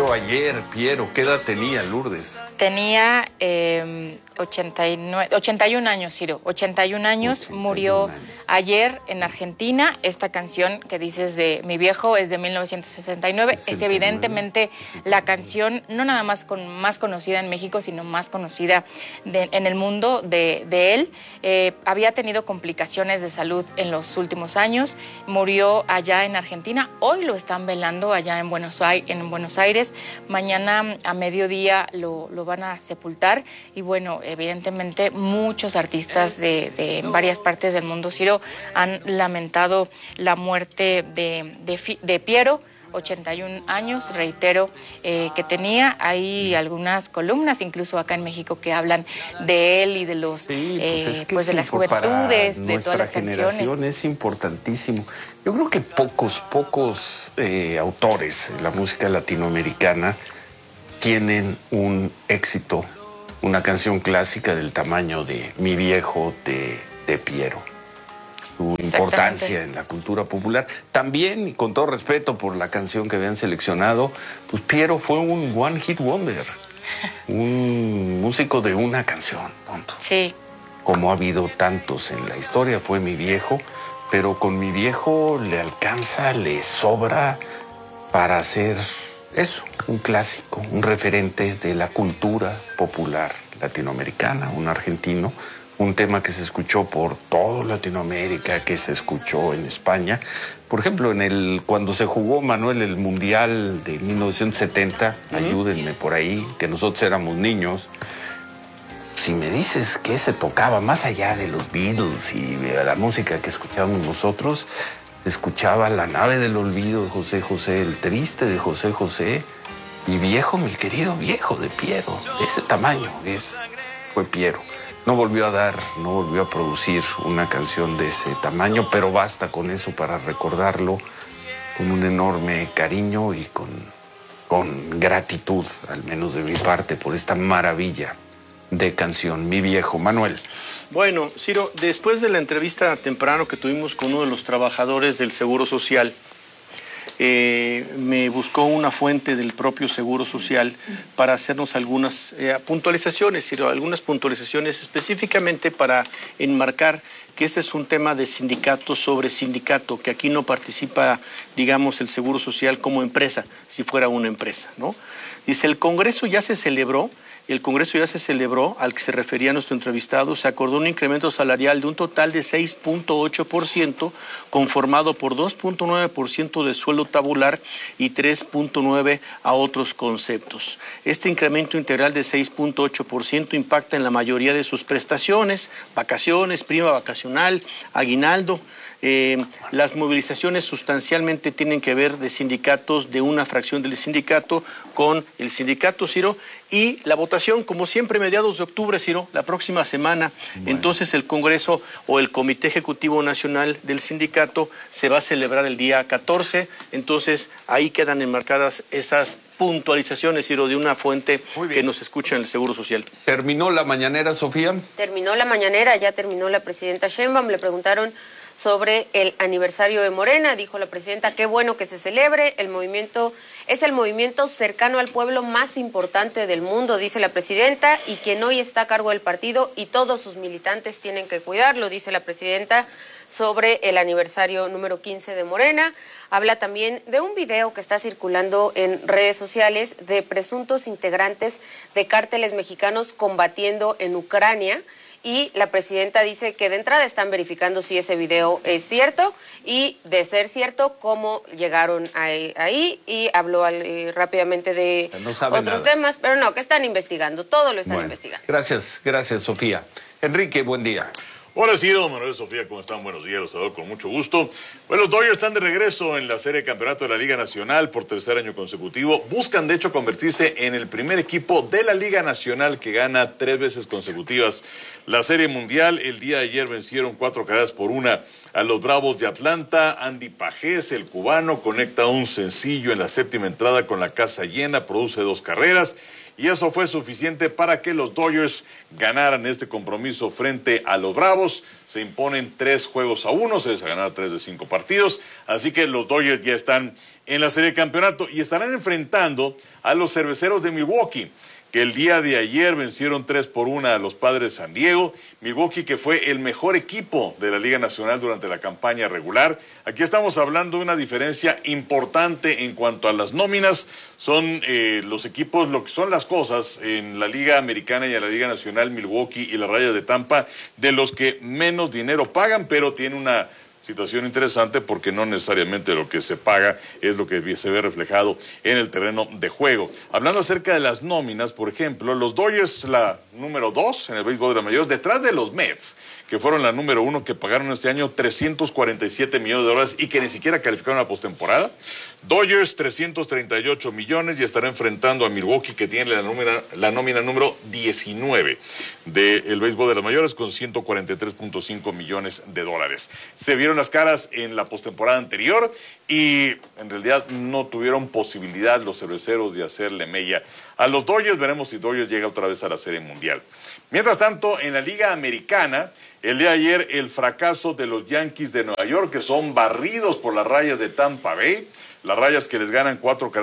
Piero ayer, Piero, ¿qué edad tenía Lourdes? Tenía 81 años, Ciro. 81 años, 81 murió años. ayer en Argentina. Esta canción que dices de Mi Viejo es de 1969. Es 69. evidentemente la canción, no nada más más conocida en México, sino más conocida en el mundo de él. Había tenido complicaciones de salud en los últimos años. Murió allá en Argentina. Hoy lo están velando allá en Buenos Aires. Mañana a mediodía lo van a sepultar. Y bueno, evidentemente muchos artistas de varias partes del mundo, Ciro, han lamentado la muerte de Piero. 81 años, reitero, que tenía. Hay algunas columnas, incluso acá en México, que hablan de él y de los, pues de las juventudes, de todas las generación es importantísimo. Yo creo que pocos autores de la música latinoamericana tienen un éxito, una canción clásica del tamaño de Mi Viejo de Piero. Su importancia en la cultura popular. También, y con todo respeto por la canción que habían seleccionado, pues Piero fue un one hit wonder, un músico de una canción, punto. Sí. Como ha habido tantos en la historia, fue Mi Viejo, pero con Mi Viejo le alcanza, le sobra para hacer eso, un clásico, un referente de la cultura popular latinoamericana, un argentino. Un tema que se escuchó por toda Latinoamérica, que se escuchó en España. Por ejemplo, cuando se jugó, Manuel, el Mundial de 1970, ayúdenme por ahí, que nosotros éramos niños. Si me dices que se tocaba más allá de los Beatles y de la música que escuchábamos nosotros, se escuchaba La Nave del Olvido de José José, El Triste de José José, y Viejo, mi querido Viejo de Piero, de ese tamaño, fue Piero. No volvió a producir una canción de ese tamaño, pero basta con eso para recordarlo con un enorme cariño y con gratitud, al menos de mi parte, por esta maravilla de canción, Mi Viejo. Manuel. Bueno, Ciro, después de la entrevista temprano que tuvimos con uno de los trabajadores del Seguro Social, me buscó una fuente del propio Seguro Social para hacernos algunas puntualizaciones, algunas puntualizaciones específicamente para enmarcar que este es un tema de sindicato sobre sindicato, que aquí no participa, digamos, el Seguro Social como empresa, si fuera una empresa, ¿no? Dice, el Congreso ya se celebró, al que se refería nuestro entrevistado, se acordó un incremento salarial de un total de 6.8%, conformado por 2.9% de sueldo tabular y 3.9% a otros conceptos. Este incremento integral de 6.8% impacta en la mayoría de sus prestaciones, vacaciones, prima vacacional, aguinaldo. Las movilizaciones sustancialmente tienen que ver de sindicatos, de una fracción del sindicato con el sindicato, Ciro, y la votación, como siempre, mediados de octubre, Ciro, la próxima semana. Bueno. Entonces el Congreso o el Comité Ejecutivo Nacional del Sindicato se va a celebrar el día 14, entonces ahí quedan enmarcadas esas puntualizaciones, Ciro, de una fuente que nos escucha en el Seguro Social. ¿Terminó la mañanera, Sofía? Terminó la mañanera, ya terminó la presidenta Sheinbaum, le preguntaron sobre el aniversario de Morena, dijo la presidenta, qué bueno que se celebre, el movimiento es el movimiento cercano al pueblo más importante del mundo, dice la presidenta, y quien hoy está a cargo del partido y todos sus militantes tienen que cuidarlo, dice la presidenta, sobre el aniversario número 15 de Morena. Habla también de un video que está circulando en redes sociales de presuntos integrantes de cárteles mexicanos combatiendo en Ucrania. Y la presidenta dice que de entrada están verificando si ese video es cierto y, de ser cierto, cómo llegaron ahí y habló rápidamente de otros temas, pero no, que están investigando, todo lo están investigando. Gracias, Sofía. Enrique, buen día. Hola, Ciro, Manuel, Sofía, ¿cómo están? Buenos días, los saludo con mucho gusto. Bueno, los Dodgers están de regreso en la serie de campeonato de la Liga Nacional por tercer año consecutivo. Buscan, de hecho, convertirse en el primer equipo de la Liga Nacional que gana 3 veces consecutivas la Serie Mundial. El día de ayer vencieron 4-1 a los Bravos de Atlanta. Andy Pajés, el cubano, conecta un sencillo en la séptima entrada con la casa llena, produce 2 carreras. y eso fue suficiente para que los Dodgers ganaran este compromiso frente a los Bravos. Se imponen 3-1, se les a ganar 3 de 5 partidos, así que los Dodgers ya están en la serie de campeonato y estarán enfrentando a los Cerveceros de Milwaukee, que el día de ayer vencieron 3-1 a los Padres de San Diego. Milwaukee, que fue el mejor equipo de la Liga Nacional durante la campaña regular. Aquí estamos hablando de una diferencia importante en cuanto a las nóminas. Son los equipos, lo que son las cosas en la Liga Americana y en la Liga Nacional, Milwaukee y las Rayas de Tampa, de los que menos dinero pagan, pero tiene una situación interesante porque no necesariamente lo que se paga es lo que se ve reflejado en el terreno de juego. Hablando acerca de las nóminas, por ejemplo, los Dodgers, la número 2 en el béisbol de la mayores, detrás de los Mets, que fueron la número 1, que pagaron este año $347 millones y que ni siquiera calificaron a postemporada. Dodgers 338 millones y estará enfrentando a Milwaukee, que tiene la nómina número 19 del béisbol de las mayores, con $143.5 millones. Se vieron las caras en la postemporada anterior y en realidad no tuvieron posibilidad los cerveceros de hacerle mella a los Dodgers. Veremos si Dodgers llega otra vez a la Serie Mundial. Mientras tanto, en la Liga Americana, el día de ayer el fracaso de los Yankees de Nueva York, que son barridos por las Rayas de Tampa Bay. Las Rayas que les ganan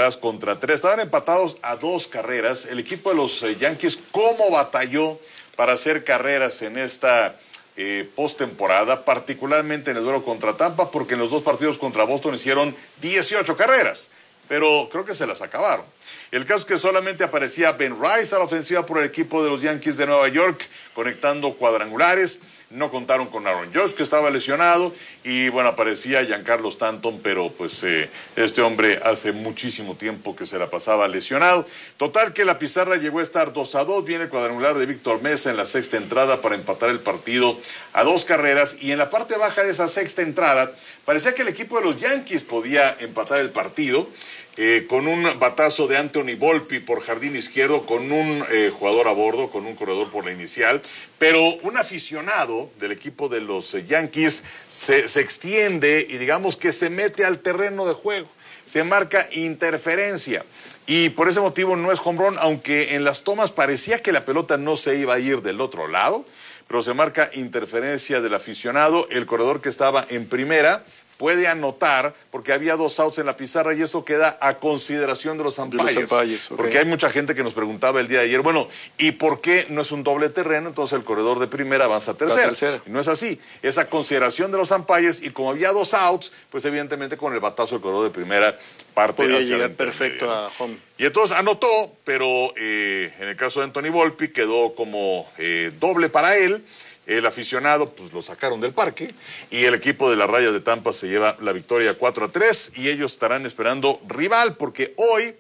4-3. Estaban empatados a 2 carreras. El equipo de los Yankees, ¿cómo batalló para hacer carreras en esta postemporada, particularmente en el duelo contra Tampa, porque en los 2 partidos contra Boston hicieron 18 carreras, pero creo que se las acabaron. El caso es que solamente aparecía Ben Rice a la ofensiva por el equipo de los Yankees de Nueva York, conectando cuadrangulares. No contaron con Aaron Judge, que estaba lesionado, y bueno, aparecía Giancarlo Stanton, pero pues este hombre hace muchísimo tiempo que se la pasaba lesionado. Total que la pizarra llegó a estar 2-2, viene el cuadrangular de Víctor Mesa en la 6ª entrada para empatar el partido a 2 carreras, y en la parte baja de esa 6ª entrada parecía que el equipo de los Yankees podía empatar el partido, con un batazo de Anthony Volpe por jardín izquierdo, con un jugador a bordo, con un corredor por la inicial, pero un aficionado del equipo de los Yankees se extiende y digamos que se mete al terreno de juego, se marca interferencia y por ese motivo no es home run, aunque en las tomas parecía que la pelota no se iba a ir del otro lado, pero se marca interferencia del aficionado. El corredor que estaba en primera puede anotar porque había 2 outs en la pizarra y esto queda a consideración de los umpires. Okay. Porque hay mucha gente que nos preguntaba el día de ayer, bueno, ¿y por qué no es un doble terreno? Entonces el corredor de primera avanza a tercera. Y no es así, es a consideración de los umpires y como había 2 outs, pues evidentemente con el batazo del corredor de primera parte podía hacia llegar perfecto a home. Y entonces anotó, pero en el caso de Anthony Volpe quedó como doble para él. El aficionado, pues lo sacaron del parque y el equipo de las Rayas de Tampa se lleva la victoria 4-3 y ellos estarán esperando rival porque hoy,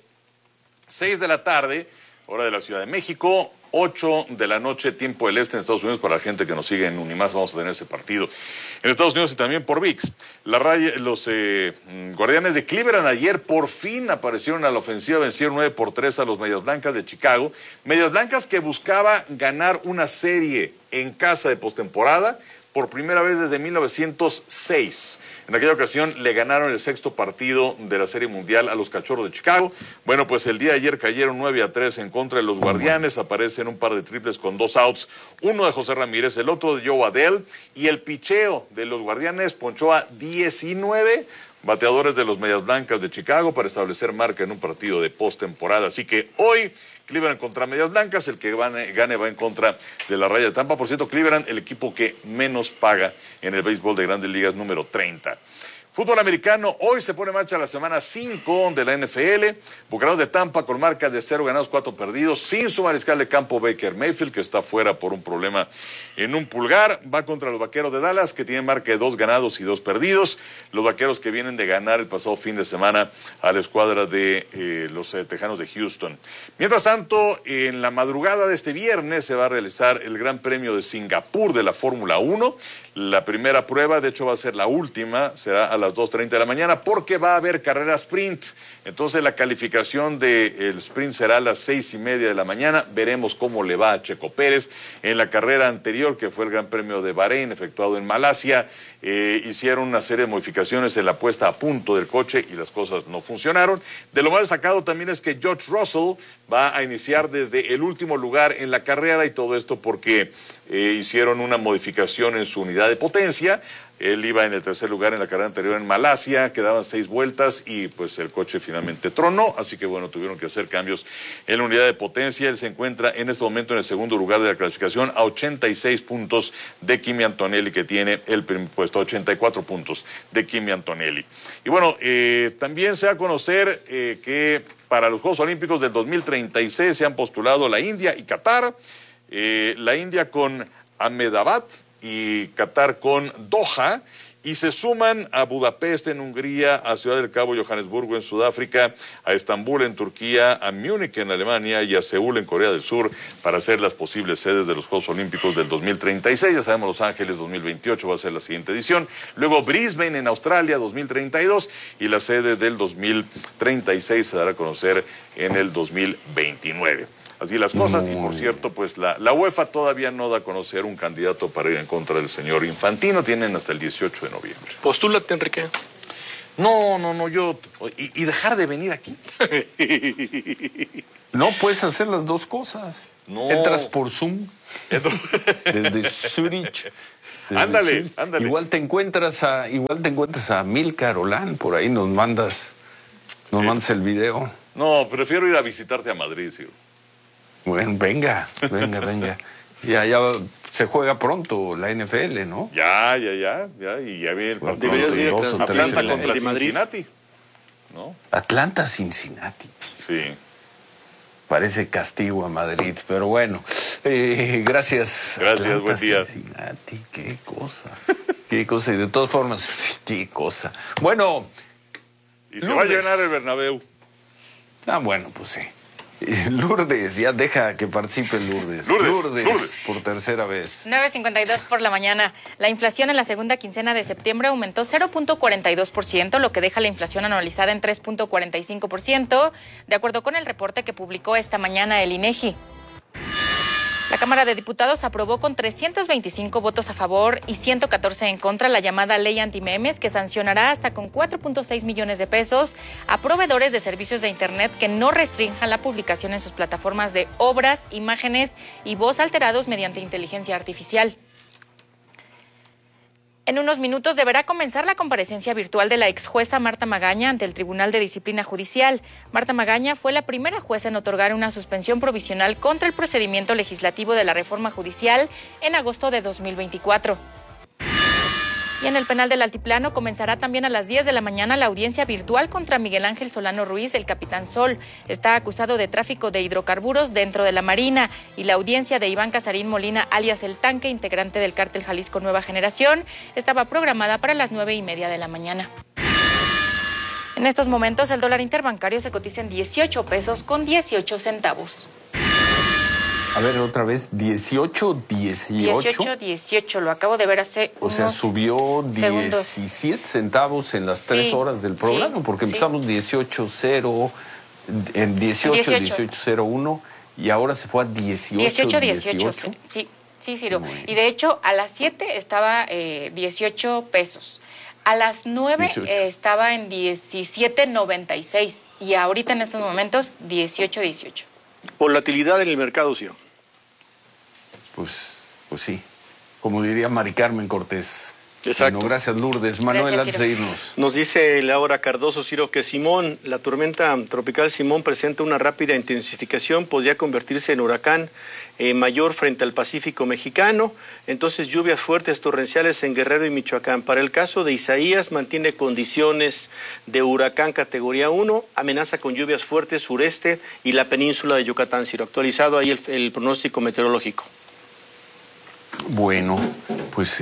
6 de la tarde, hora de la Ciudad de México, 8 de la noche, tiempo del este en Estados Unidos, para la gente que nos sigue en Unimás, vamos a tener ese partido en Estados Unidos y también por ViX. Los Guardianes de Cleveland ayer por fin aparecieron a la ofensiva, vencieron 9-3 a los Medias Blancas de Chicago. Medias Blancas que buscaba ganar una serie en casa de postemporada por primera vez desde 1906. En aquella ocasión le ganaron el 6º partido de la Serie Mundial a los Cachorros de Chicago. Bueno, pues el día de ayer cayeron 9-3 en contra de los Guardianes. Aparecen un par de triples con 2 outs. Uno de José Ramírez, el otro de Joe Adell. Y el picheo de los Guardianes ponchó a 19 bateadores de los Medias Blancas de Chicago para establecer marca en un partido de postemporada. Así que hoy Cleveland contra Medias Blancas, el que gane va en contra de la Raya de Tampa. Por cierto, Cleveland, el equipo que menos paga en el béisbol de Grandes Ligas, número 30. Fútbol americano, hoy se pone en marcha la semana 5 de la NFL. Bucaneros de Tampa con marca de 0 ganados, 4 perdidos, sin su mariscal de campo Baker Mayfield, que está fuera por un problema en un pulgar. Va contra los Vaqueros de Dallas, que tienen marca de 2 ganados y 2 perdidos. Los Vaqueros que vienen de ganar el pasado fin de semana a la escuadra de los Tejanos de Houston. Mientras tanto, en la madrugada de este viernes se va a realizar el Gran Premio de Singapur de la Fórmula 1. La primera prueba, de hecho va a ser la última, será a las 2:30 de la mañana porque va a haber carrera sprint. Entonces la calificación del sprint será a las 6:30 de la mañana. Veremos cómo le va a Checo Pérez. En la carrera anterior, que fue el Gran Premio de Bahrein, efectuado en Malasia, hicieron una serie de modificaciones en la puesta a punto del coche y las cosas no funcionaron. De lo más destacado también es que George Russell va a iniciar desde el último lugar en la carrera, y todo esto porque hicieron una modificación en su unidad de potencia. Él iba en el tercer lugar en la carrera anterior en Malasia, quedaban 6 vueltas y pues el coche finalmente tronó, así que bueno, tuvieron que hacer cambios en la unidad de potencia. Él se encuentra en este momento en el segundo lugar de la clasificación a 86 puntos de Kimi Antonelli, que tiene el primer puesto, 84 puntos de Kimi Antonelli. Y bueno, también se da a conocer que para los Juegos Olímpicos del 2036 se han postulado la India y Qatar, la India con Ahmedabad y Qatar con Doha, y se suman a Budapest en Hungría, a Ciudad del Cabo, Johannesburgo en Sudáfrica, a Estambul en Turquía, a Múnich en Alemania y a Seúl en Corea del Sur para ser las posibles sedes de los Juegos Olímpicos del 2036. Ya sabemos, Los Ángeles 2028 va a ser la siguiente edición, luego Brisbane en Australia 2032 y la sede del 2036 se dará a conocer en el 2029. Así las cosas, y por cierto, pues la UEFA todavía no da a conocer un candidato para ir en contra del señor Infantino. Tienen hasta el 18 de noviembre. Postúlate, Enrique. No, yo... ¿Y dejar de venir aquí? No puedes hacer las dos cosas. No. Entras por Zoom. Desde Zurich. Ándale. Igual te encuentras a Milka Rolán, por ahí nos mandas el video. No, prefiero ir a visitarte a Madrid, sí. Bueno, venga. Ya se juega pronto la NFL, ¿no? Ya, y ya viene el partido. Deberías ir a Atlanta contra de Madrid. Cincinnati, ¿no? Atlanta, Cincinnati. Sí. Parece castigo a Madrid, pero bueno. Gracias. Gracias, buen día. Cincinnati, qué cosa. Qué cosa, y de todas formas, qué cosa. Bueno. Y se va a llenar el Bernabéu. Bueno, pues sí. Lourdes, ya deja que participe Lourdes. Lourdes, por tercera vez. 9:52 por la mañana. La inflación en la segunda quincena de septiembre aumentó 0.42%, lo que deja la inflación anualizada en 3.45%, de acuerdo con el reporte que publicó esta mañana el INEGI. La Cámara de Diputados aprobó con 325 votos a favor y 114 en contra la llamada Ley Antimemes, que sancionará hasta con 4.6 millones de pesos a proveedores de servicios de Internet que no restrinjan la publicación en sus plataformas de obras, imágenes y voz alterados mediante inteligencia artificial. En unos minutos deberá comenzar la comparecencia virtual de la exjueza Marta Magaña ante el Tribunal de Disciplina Judicial. Marta Magaña fue la primera jueza en otorgar una suspensión provisional contra el procedimiento legislativo de la reforma judicial en agosto de 2024. Y en el penal del Altiplano comenzará también a las 10 de la mañana la audiencia virtual contra Miguel Ángel Solano Ruiz, el Capitán Sol. Está acusado de tráfico de hidrocarburos dentro de la Marina. Y la audiencia de Iván Casarín Molina, alias El Tanque, integrante del cártel Jalisco Nueva Generación, estaba programada para las 9:30 de la mañana. En estos momentos el dólar interbancario se cotiza en 18 pesos con 18 centavos. A ver, otra vez, 18. 18, lo acabo de ver hace O sea, subió 17 centavos en las 3 horas del programa, porque empezamos 18.0, en 18.01 y ahora se fue a 18. Sí, Ciro. Y de hecho, a las 7 estaba 18 pesos. A las 9 estaba en 17.96 y ahorita en estos momentos 18. Volatilidad en el mercado, sí. Pues sí, como diría Mari Carmen Cortés. Exacto. Bueno, gracias Lourdes. Manuel, antes de irnos. Nos dice Laura Cardoso, Ciro, que la tormenta tropical Simón presenta una rápida intensificación, podría convertirse en huracán mayor frente al Pacífico mexicano, entonces lluvias fuertes torrenciales en Guerrero y Michoacán. Para el caso de Isaías, mantiene condiciones de huracán categoría 1, amenaza con lluvias fuertes sureste y la península de Yucatán, Ciro. Actualizado ahí el pronóstico meteorológico. Bueno, pues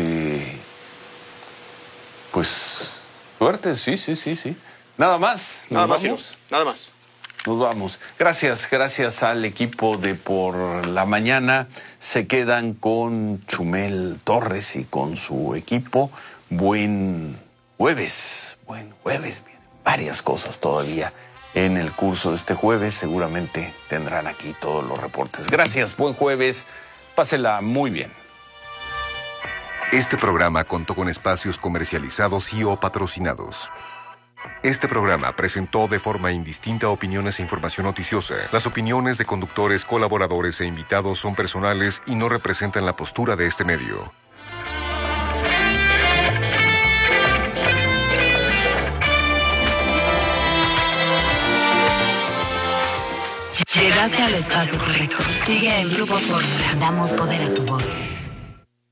suerte, sí. Nada más. Nada más, Ciro. Nada más. Nos vamos. Gracias al equipo de Por la Mañana. Se quedan con Chumel Torres y con su equipo. Buen jueves. Buen jueves, vienen varias cosas todavía en el curso de este jueves. Seguramente tendrán aquí todos los reportes. Gracias, buen jueves. Pásela muy bien. Este programa contó con espacios comercializados y o patrocinados. Este programa presentó de forma indistinta opiniones e información noticiosa. Las opiniones de conductores, colaboradores e invitados son personales y no representan la postura de este medio. Llegaste al espacio correcto. Sigue el Grupo Fórmula. Damos poder a tu voz.